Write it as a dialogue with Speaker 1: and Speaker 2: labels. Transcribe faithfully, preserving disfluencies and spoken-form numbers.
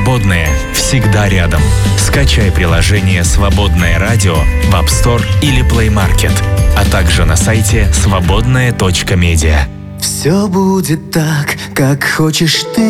Speaker 1: Свободное всегда рядом. Скачай приложение «Свободное радио» в App Store или Play Market, а также на сайте свободное точка медиа.
Speaker 2: Все будет так, как хочешь ты.